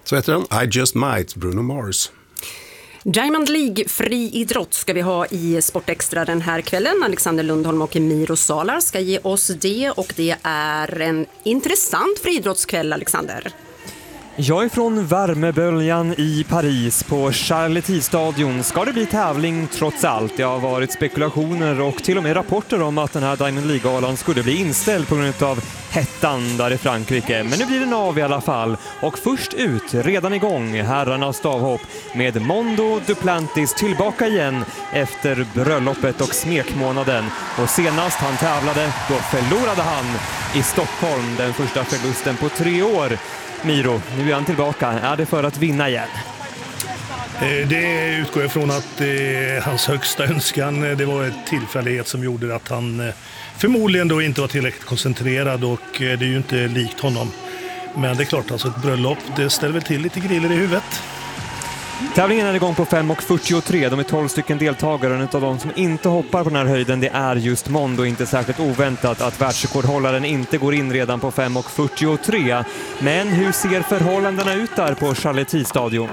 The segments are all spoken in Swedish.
Så heter den I Just Might, Bruno Mars. Diamond League friidrott ska vi ha i Sportextra den här kvällen. Alexander Lundholm och Miro Salar ska ge oss det, och det är en intressant friidrottskväll, Alexander. Jag är från värmeböljan i Paris. På Charles-de-Gaulle-stadion ska det bli tävling trots allt. Det har varit spekulationer och till och med rapporter om att den här Diamond League-galan skulle bli inställd på grund av hettan där i Frankrike. Men nu blir den av i alla fall. Och först ut, redan igång, herrarnas stavhopp med Mondo Duplantis tillbaka igen efter bröllopet och smekmånaden. Och senast han tävlade, då förlorade han i Stockholm, den första förlusten på 3 år. Miro, nu är han tillbaka. Är det för att vinna igen? Det utgår ifrån att hans högsta önskan, det var ett tillfällighet som gjorde att han förmodligen då inte var tillräckligt koncentrerad, och det är ju inte likt honom. Men det är klart, alltså ett bröllop, det ställer väl till lite griller i huvudet. Tävlingen är igång på 5,43. De är 12 stycken deltagare. En av de som inte hoppar på den här höjden, det är just Mondo. Inte särskilt oväntat att världsrekordhållaren inte går in redan på 5,43. Men hur ser förhållandena ut där på Charles-de-Gaulle-stadion?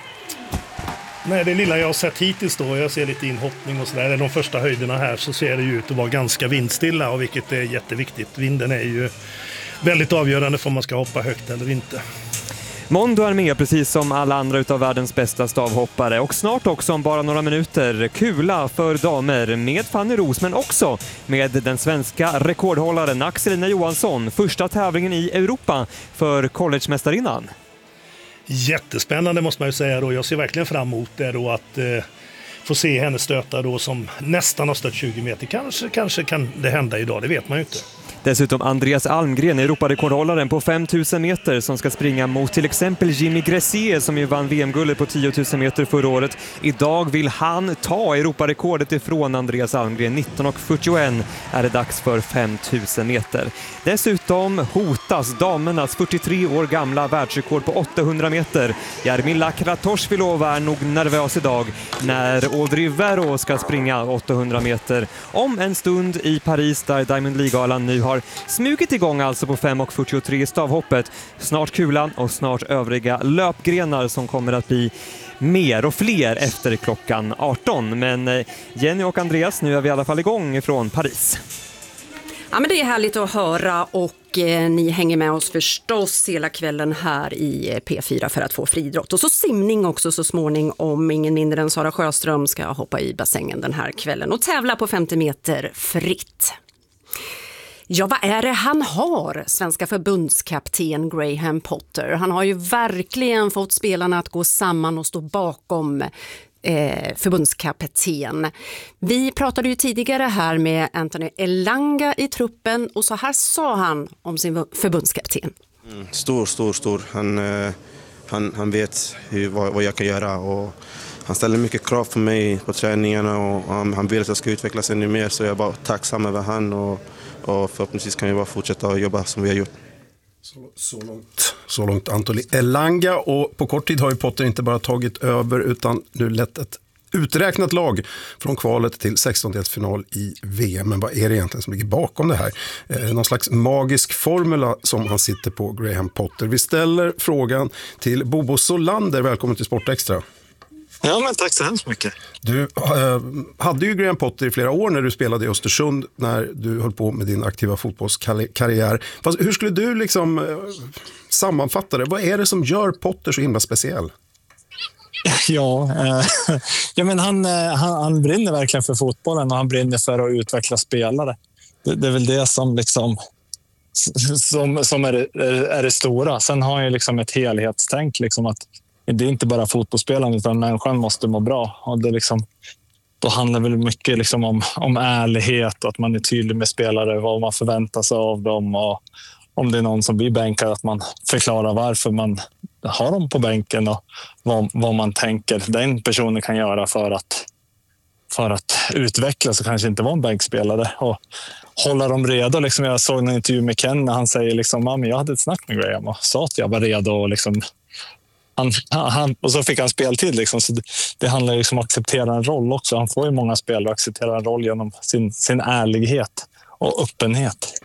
Nej, det lilla jag har sett hittills då, jag ser lite inhoppning och sådär, de första höjderna här, så ser det ju ut att vara ganska vindstilla, och vilket är jätteviktigt. Vinden är ju väldigt avgörande för om man ska hoppa högt eller inte. Mondo är med precis som alla andra utav världens bästa stavhoppare, och snart också om bara några minuter kula för damer med Fanny Ros, men också med den svenska rekordhållaren Axelina Johansson. Första tävlingen i Europa för collegemästarinnan. Jättespännande måste man ju säga då. Jag ser verkligen fram emot det då, att få se henne stöta då som nästan har stött 20 meter. Kanske kan det hända idag, det vet man ju inte. Dessutom Andreas Almgren, Europarekordhållaren på 5000 meter, som ska springa mot till exempel Jimmy Gressier som ju vann VM-guldet på 10 000 meter förra året. Idag vill han ta Europarekordet ifrån Andreas Almgren. 19,41 är det dags för 5000 meter. Dessutom hotas damernas 43 år gamla världsrekord på 800 meter. Jarmila Kratochvilova är nog nervös idag när Audrey Verreaux ska springa 800 meter om en stund i Paris, där Diamond League-galan nu har smugit igång alltså på 5,43 stavhoppet. Snart kulan och snart övriga löpgrenar som kommer att bli mer och fler efter klockan 18. Men Jenny och Andreas, nu är vi i alla fall igång från Paris. Ja, men det är härligt att höra, och ni hänger med oss förstås hela kvällen här i P4 för att få friidrott. Och så simning också så småningom. Ingen mindre än Sara Sjöström ska hoppa i bassängen den här kvällen och tävla på 50 meter fritt. Ja, vad är det han har, svenska förbundskapten Graham Potter? Han har ju verkligen fått spelarna att gå samman och stå bakom förbundskapten. Vi pratade ju tidigare här med Anthony Elanga i truppen, och så här sa han om sin förbundskapten. Stor. Han vet vad jag kan göra, och han ställer mycket krav på mig på träningarna, och han vill att jag ska utvecklas ännu mer, så jag är bara tacksam över han, och förhoppningsvis kan jag bara fortsätta att jobba som vi har gjort. Så långt Anthony Elanga, och på kort tid har ju Potter inte bara tagit över utan nu lett ett uträknat lag från kvalet till 16-delsfinal i VM. Men vad är det egentligen som ligger bakom det här? Någon slags magisk formula som han sitter på, Graham Potter. Vi ställer frågan till Bobo Solander. Välkommen till Sportextra. Ja, men tack så hemskt mycket. Du hade ju Graham Potter i flera år när du spelade i Östersund, när du höll på med din aktiva fotbollskarriär. Fast hur skulle du liksom sammanfatta det? Vad är det som gör Potter så himla speciell? Ja, men han brinner verkligen för fotbollen, och han brinner för att utveckla spelare. Det är väl det som liksom som är det stora. Sen har han ju liksom ett helhetstänk, liksom att det är inte bara fotbollsspelaren utan människan måste må bra. Och det liksom, då handlar väl mycket liksom om ärlighet, och att man är tydlig med spelare, vad man förväntar sig av dem, och om det är någon som blir bänkad, att man förklarar varför man har dem på bänken och vad man tänker den personen kan göra för att utvecklas och kanske inte vara en bänkspelare, och hålla dem redo. Liksom, jag såg en intervju med Ken när han säger liksom, men jag hade ett snack med Graham och sa att jag var redo, och liksom och så fick han speltid liksom. Så det handlar liksom om att acceptera en roll också. Han får ju många spel och acceptera en roll genom sin ärlighet och öppenhet.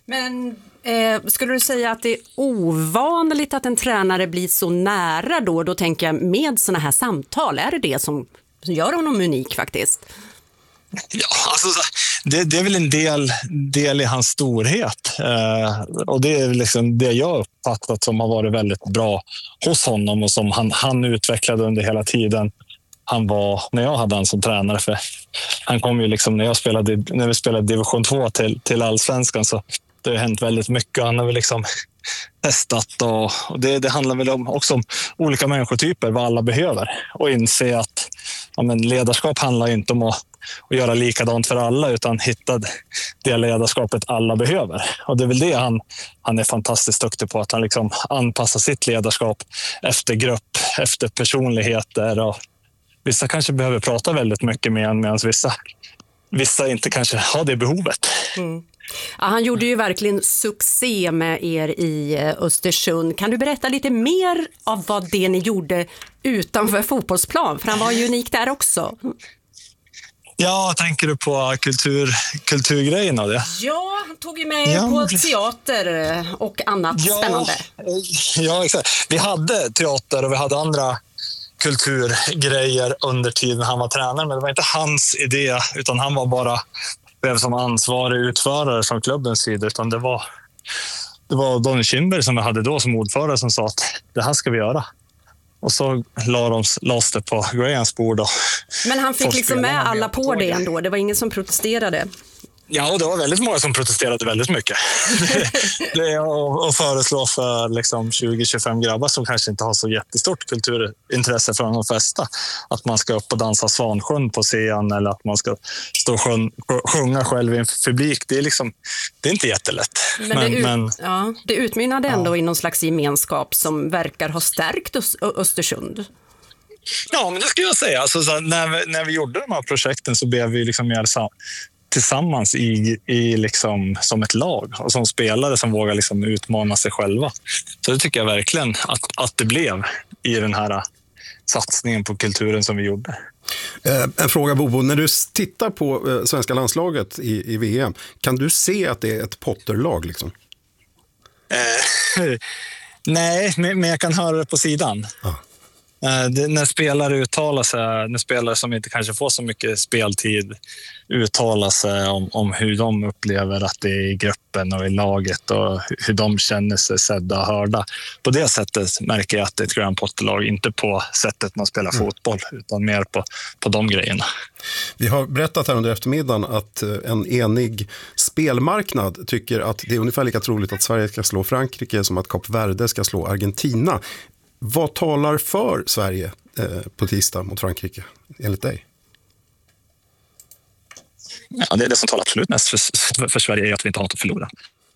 Men skulle du säga att det är ovanligt att en tränare blir så nära då? Då tänker jag med såna här samtal, är det som gör honom unik faktiskt? Ja, alltså, det är väl en del i hans storhet. Och det är liksom det jag uppfattat som har varit väldigt bra hos honom och som han utvecklade under hela tiden. Han var, när jag hade han som tränare, för han kom ju liksom när vi spelade division 2 till allsvenskan, så det har hänt väldigt mycket. Han har väl liksom testat och det handlar väl också om olika människotyper, vad alla behöver, och inse att ledarskap handlar inte om att göra likadant för alla, utan hitta det ledarskapet alla behöver. Och det är väl det han är fantastiskt duktig på, att han liksom anpassar sitt ledarskap efter grupp, efter personligheter. Och vissa kanske behöver prata väldigt mycket med en, medan vissa inte kanske har det behovet. Mm. Ja, han gjorde ju verkligen succé med er i Östersund. Kan du berätta lite mer av vad det ni gjorde utanför fotbollsplan? För han var ju unik där också. Ja, tänker du på kulturgrejen av det? Ja, han tog ju med på teater och annat spännande. Ja, exakt. Vi hade teater och vi hade andra kulturgrejer under tiden han var tränare, men det var inte hans idé, utan han var bara som ansvarig utförare från klubbens sida, utan det var Don Kindberg som vi hade då som ordförare som sa att det här ska vi göra. Och så lades det på Grahams bord. Men han fick liksom med alla på det ändå? Det var ingen som protesterade? Ja, och det var väldigt många som protesterade väldigt mycket. Det är att föreslå för liksom 20-25 grabbar som kanske inte har så jättestort kulturintresse från de flesta, att man ska upp och dansa Svansjön på scen, eller att man ska stå och sjunga själv i en publik. Det är inte jättelätt. Men det utmynnade ändå i någon slags gemenskap som verkar ha stärkt Östersund. Ja, men det skulle jag säga. Alltså, när vi gjorde de här projekten så blev vi liksom mer tillsammans i liksom, som ett lag, och som spelare som vågar liksom utmana sig själva. Så det tycker jag verkligen att det blev i den här satsningen på kulturen som vi gjorde. En fråga, Bobo, när du tittar på svenska landslaget i VM, kan du se att det är ett Potter-lag liksom? Nej, men jag kan höra det på sidan. När spelare uttalar sig, när spelare som inte kanske får så mycket speltid uttalar sig om hur de upplever att det är i gruppen och i laget, och hur de känner sig sedda och hörda. På det sättet märker jag att det är ett Graham Potter-lag, inte på sättet man spelar fotboll, utan mer på de grejerna. Vi har berättat här under eftermiddagen att en enig spelmarknad tycker att det är ungefär lika troligt att Sverige ska slå Frankrike som att Kap Verde ska slå Argentina. Vad talar för Sverige på tisdag mot Frankrike, enligt dig? Ja, det som talar absolut mest för Sverige är att vi inte har något att förlora.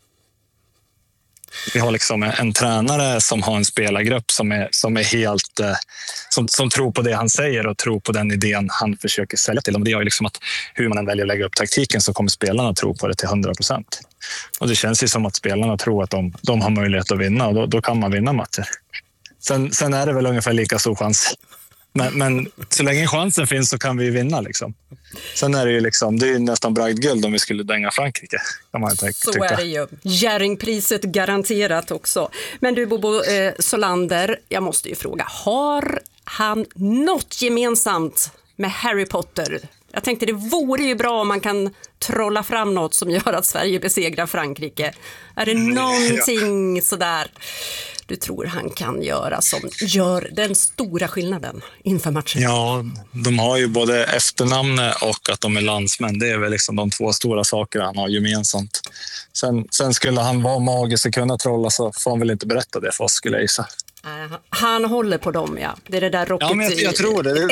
Vi har liksom en tränare som har en spelargrupp som är helt som tror på det han säger och tror på den idén han försöker sälja till dem. Det gör ju liksom att hur man än väljer att lägga upp taktiken så kommer spelarna tro på det till 100%. Och det känns ju som att spelarna tror att de har möjlighet att vinna, och då kan man vinna matcher. Sen är det väl ungefär lika stor chans. Men så länge chansen finns så kan vi vinna liksom. Sen är det ju liksom, det är nästan bragdguld om vi skulle dänga Frankrike, kan man tycka. Så är det ju. Jerringpriset garanterat också. Men du, Bobo Solander, jag måste ju fråga, har han något gemensamt med Harry Potter? Jag tänkte det vore ju bra om man kan trolla fram något som gör att Sverige besegrar Frankrike. Är det någonting sådär du tror han kan göra som gör den stora skillnaden inför matchen? Ja, de har ju både efternamnet och att de är landsmän. Det är väl liksom de två stora saker han har gemensamt. Sen skulle han vara magisk och kunna trolla, så får han väl inte berätta det för oss, skulle jag gissa. Han håller på dem, ja. Det är det där rocket. Ja, men jag tror det.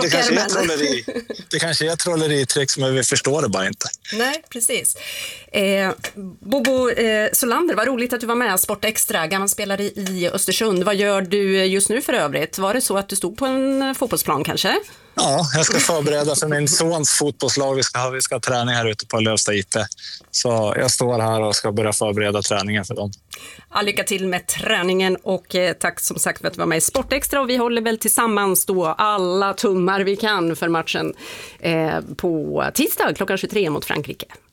Det kanske är trolleritrick, men vi förstår det bara inte. Nej, precis. Bobo Solander, vad roligt att du var med. Sport Extra, gammal spelare i Östersund. Vad gör du just nu för övrigt? Var det så att du stod på en fotbollsplan kanske? Ja, jag ska förbereda för min sons fotbollslag. Vi ska ha träning här ute på Lövsta IP. Så jag står här och ska börja förbereda träningen för dem. Lycka till med träningen, och tack som sagt för att du var med i Sport Extra. Och vi håller väl tillsammans då alla tummar vi kan för matchen på tisdag klockan 23 mot Frankrike.